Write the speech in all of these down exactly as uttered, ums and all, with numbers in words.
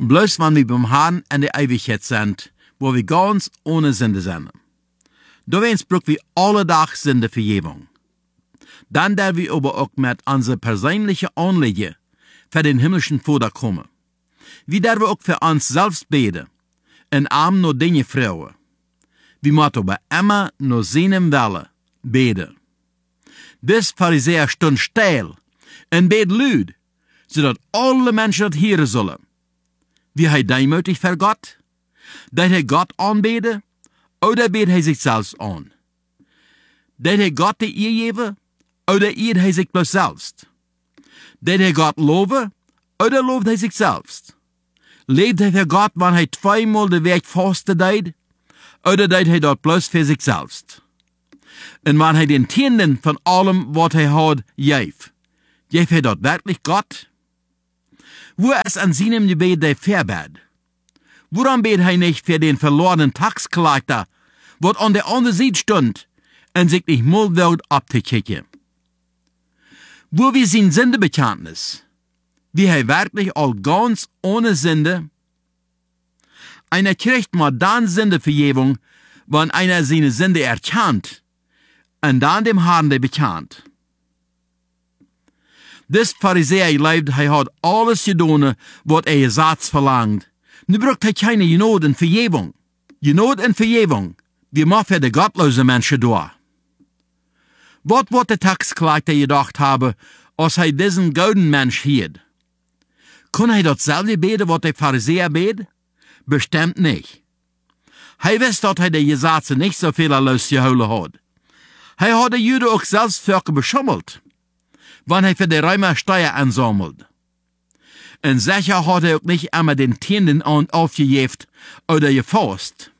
Bloß wenn wir beim Herrn in der Ewigkeit sind, wo wir ganz ohne Sünde sind. Da wens brauchen wir alle Tag Sündevergebung. Dann der wir aber auch mit unserer persönlichen Anliegen für den himmlischen Vater kommen. Wie der wir auch für uns selbst beten, in arm nur Dinge Frauen. Wir müssen aber immer nur seinem Wille beten. Bis Pharisäer stund still und bet luid, zodat alle Menschen das hören sollen. Wie hij demutig voor Gott? Dat hij Gott aanbeden? Oder beet hij zich zelfs aan? Dat hij Gott de eer geven? Oder eert hij zich bloos zelfs? Dat hij Gott loven? Oder looft hij zich zelfs? Leeft hij voor Gott, wanneer hij tweemaal de week vasten deed? Oder deed hij dat bloos voor zich zelfs? En wanneer hij den tienden van allem wat hij had geeft, geeft hij dat werkelijk Gott? Wo ist an seinem Gebet der Verbet? Woran bet hij nicht für den verlorenen Taxkleiter, wat an der anderen Seite stund, und sich nicht mal wird abzukicken? Wo wir sein Sündebekenntnis, wie er wirklich all ganz ohne Sünde? Einer kriegt mal dann Sündevergebung, wenn einer seine Sünde erkannt, und dann dem Herrn der bekannt. Des Pharisäer lebt, hij hat alles gedaan wat er Gesetz verlangt. Nu braucht hij keine Genade und Vergebung. Genade und Vergebung, wie macht für die gottlose Menschen da? Wat wird der Taxkleiter gedacht haben, als hij diesen gouden Mensch hielt? Kon hij datzelfde beten, wat der Pharisäer bet? Bestimmt nicht. Hij wist dat hij de Gesetze nicht so viel losgehouden had. Hij had de Juden auch selbst Völker beschummelt, wann hij für die Römer Steuer ansammelt. Und sicher hat er auch nicht einmal den Tienden aufgejeft oder gefasst.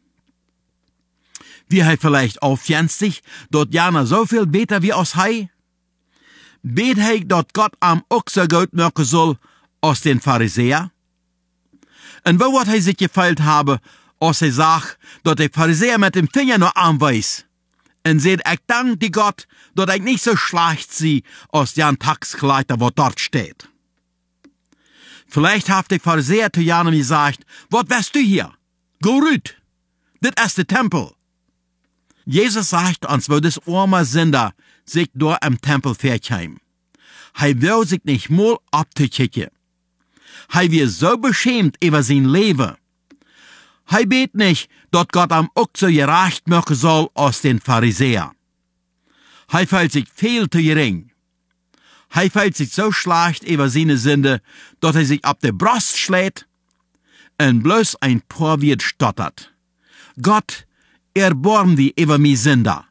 Wie er vielleicht aufjänzt sich, dort jana so viel beter wie aus hei? Bet hij dat Gott am auch so gut machen soll als den Pharisäer? Und wo hat hij sich gefeilt haben, als er sagt, dat der Pharisäer mit dem Finger nur anweist? Und seht, ich dank die Gott, dat ich nicht so schlecht sie, als Jan Taxkleiter, wo dort steht. Vielleicht hat der Pharisäer zu Janem gesagt, was wärst du hier? Go rüt, dit ist der Tempel. Jesus sagt uns, wo des arme Sünder sich dort im Tempel verkäm. Hij will sich nicht mal abzukicken. Hij wird so beschämt über sein Leben. Hij bet nicht, dat Gott am auch so gerecht machen soll als den Pharisäer. Hij fühlt sich viel zu gering. Hij fühlt sich so schlecht über seine Sünde, dass er sich ab der Brust schlägt und bloß ein paar wird stottert. Gott, erbarm die über mi Sünder.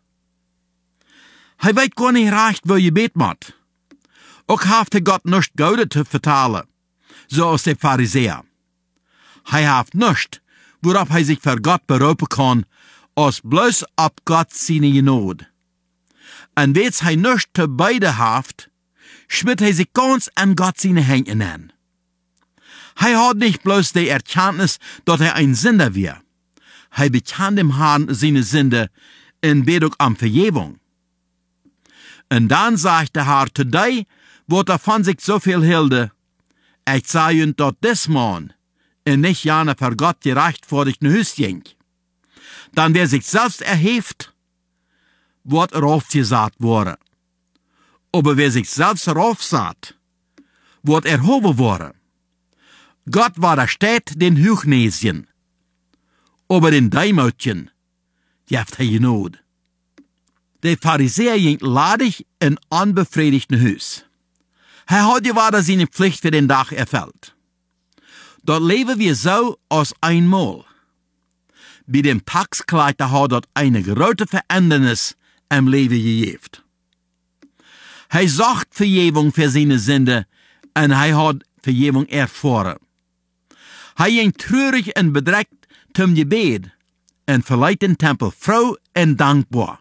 Hij weet gar nicht recht, wo je bet moet. Auch haft er Gott nicht Goude zu vertalen, so als der Pharisäer. Hij haft nicht, worauf hij sich für Gott beroepen kann, als bloß ab Gott seine Genade. Und wets hij nicht zu beide haft, schmidt hij sich ganz an Gott seine Hände an. Hij hat nicht bloß die Erkenntnis, dass er ein Sünder war. Hij bekannt dem Herrn seine Sünde und bet auch am Vergebung. Und dann sagt der Herr zu dir, wo er von sich so viel hilde, ich sage ihnen, dass des Mann und nicht jana für Gott gerecht vor dich ne Hüst ging. Dann wer sich selbst erhebt, wird raufgesagt worden. Aber wer sich selbst raufsagt, wird erhoben worden. Gott war der Stadt den Hüchnesien, aber den Deimutchen, die haft er Genade. Der Pharisäer ging ladig in unbefriedigten Hüs. Er hat gewahr seine Pflicht für den Tag erfüllt. Dort leben wir so als einmal. Bei dem Taxkleiter hat dort eine große Verändernis im Leben gegeben. Er sucht Vergebung für seine Sünde und er hat Vergebung erfahren. Er ging traurig und bedreckt zum Gebet und verleiht den Tempel froh und dankbar.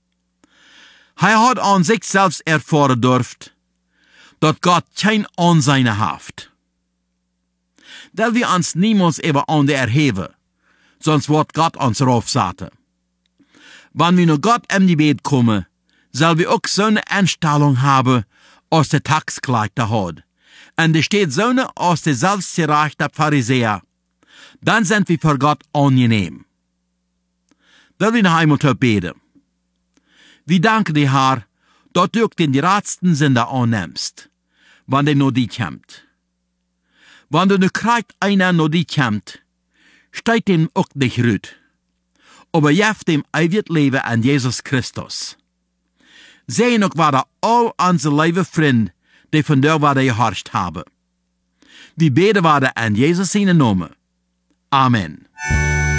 Er hat an sich selbst erfahren dürft, dass Gott kein Anseine haft. Da wir uns niemals über andere erheben, sonst wird Gott uns raufsaten. Wenn wir nur Gott im Gebet kommen, soll wir auch so eine Einstellung haben, als der Taxkleiter hat, Und es steht so aus der selbstgerechten Pharisäer, dann sind wir vor Gott angenehm. Will wir noch einmal beten. Wir danken dir, Herr, dass du den ratsten Sünder annimmst, wenn der nur die kommt. Wenn du nur kriegt einer nur die kommt, steigt dem auch nicht rüt. Aber jeft dem ewig Leben an Jesus Christus. Sehen auch war all unsere liebe Freunde, die von der Warte geherrscht haben. Wir beten waren an Jesus seinen Namen. Amen.